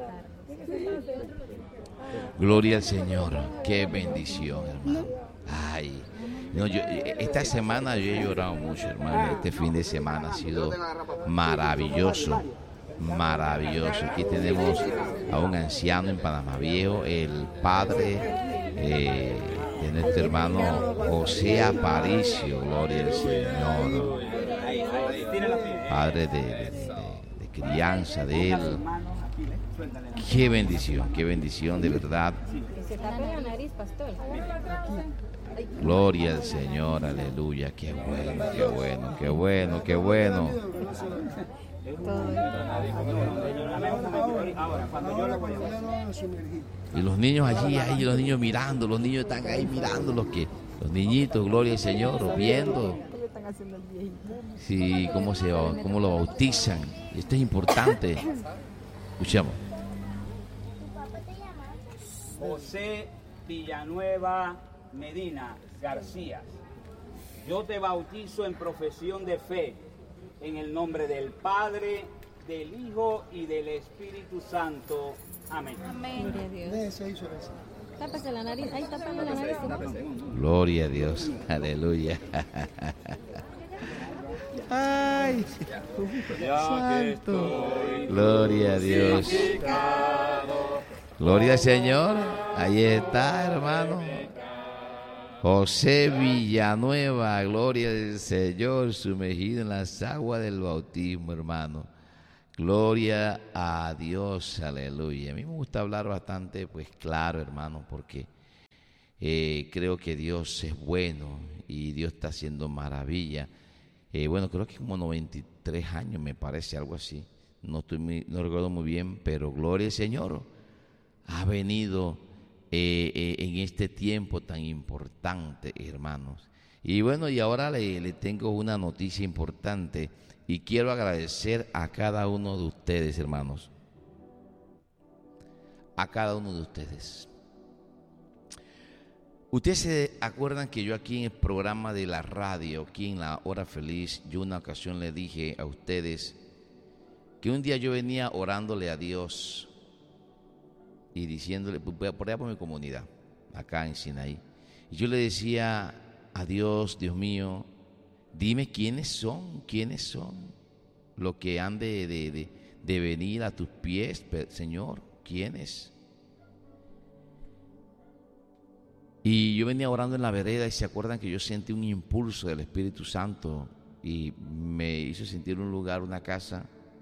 Gloria al Señor. Qué bendición, hermano. Ay, no, esta semana yo he llorado mucho, hermano. Este fin de semana ha sido maravilloso. Maravilloso. Aquí tenemos a un anciano en Panamá Viejo, el padre de nuestro hermano José Aparicio. Gloria al Señor. Padre de crianza de él. Qué bendición, de verdad. Que se tape la nariz, pastor. Gloria al Señor, aleluya. Qué bueno, qué bueno, qué bueno, qué bueno. Y los niños allí, ahí, los niños mirando, los niños están ahí mirando, los niñitos, gloria al Señor, viendo. Sí, cómo lo bautizan. Esto es importante. Escuchamos. José Villanueva Medina García, yo te bautizo en profesión de fe, en el nombre del Padre, del Hijo y del Espíritu Santo. Amén. Amén. Gloria a Dios. Tápese la nariz. Ahí, tápame la nariz. Gloria a Dios. Aleluya. Ay, santo. Gloria a Dios. Gloria al Señor. Ahí está, hermano. José Villanueva, gloria al Señor, sumergido en las aguas del bautismo, hermano. Gloria a Dios, aleluya. A mí me gusta hablar bastante, pues claro, hermano, porque creo que Dios es bueno y Dios está haciendo maravilla. Bueno, creo que como 93 años, me parece, algo así. No recuerdo muy bien, pero gloria al Señor. Ha venido en este tiempo tan importante, hermanos. Y bueno, y ahora le tengo una noticia importante y quiero agradecer a cada uno de ustedes, hermanos. A cada uno de ustedes. Ustedes se acuerdan que yo aquí en el programa de la radio, aquí en La Hora Feliz, yo una ocasión le dije a ustedes que un día yo venía orándole a Dios y diciéndole, por allá por mi comunidad, acá en Sinaí, y yo le decía a Dios, Dios mío, dime quiénes son los que han de venir a tus pies, Señor, quiénes. Y yo venía orando en la vereda y se acuerdan que yo sentí un impulso del Espíritu Santo y me hizo sentir un lugar, una casa.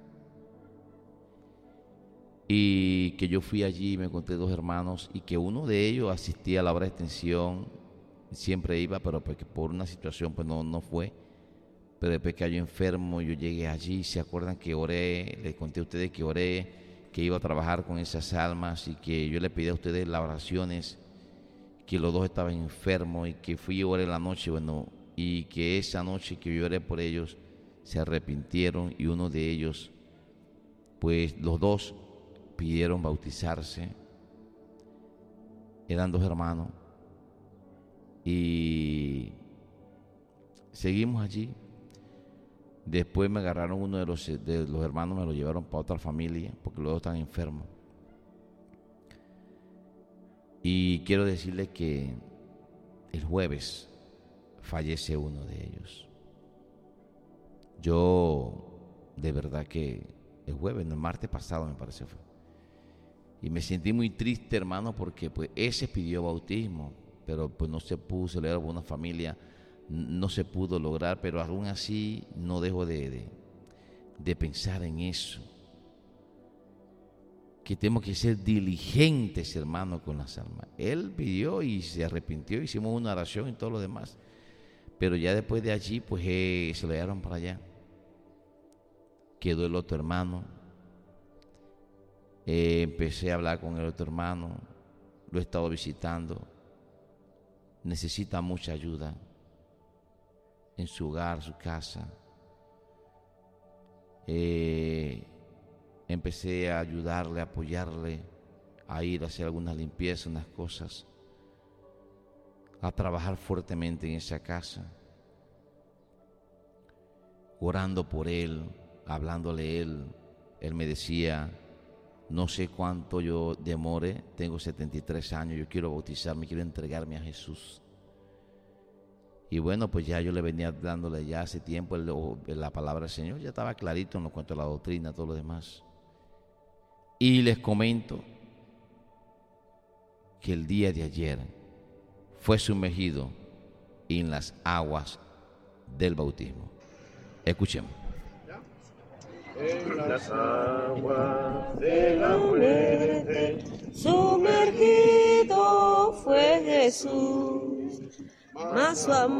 Y que yo fui allí y me encontré dos hermanos y que uno de ellos asistía a la obra de extensión, siempre iba, pero porque por una situación pues no fue. Pero después que cayó enfermo, yo llegué allí, se acuerdan que oré, les conté a ustedes que oré, que iba a trabajar con esas almas y que yo le pedí a ustedes las oraciones, que los dos estaban enfermos y que fui y oré la noche, bueno, y que esa noche que yo oré por ellos, se arrepintieron y uno de ellos, pues los dos pidieron bautizarse. Eran dos hermanos y seguimos allí. Después me agarraron uno de los hermanos, me lo llevaron para otra familia porque los dos están enfermos. Y quiero decirles que el jueves fallece uno de ellos. Yo, de verdad que el jueves, no, el martes pasado me parece fue. Y me sentí muy triste, hermano, porque pues ese pidió bautismo, pero pues no se pudo celebrar por una familia, no se pudo lograr, pero aún así no dejo de pensar en eso. Que tenemos que ser diligentes, hermano, con las almas. Él pidió y se arrepintió, hicimos una oración y todo lo demás. Pero ya después de allí, pues se lo llevaron para allá. Quedó el otro hermano. Empecé a hablar con el otro hermano. Lo he estado visitando. Necesita mucha ayuda en su hogar, su casa. Empecé a ayudarle, a apoyarle, a ir a hacer algunas limpiezas, unas cosas, a trabajar fuertemente en esa casa, orando por él, hablándole él. Él me decía, no sé cuánto yo demore, tengo 73 años, yo quiero bautizarme, quiero entregarme a Jesús. Y bueno, pues ya yo le venía dándole ya hace tiempo la palabra del Señor, ya estaba clarito en lo cuanto a la doctrina, todo lo demás. Y les comento que el día de ayer fue sumergido en las aguas del bautismo. Escuchemos. En las aguas de la muerte, sumergido fue Jesús, mas su amor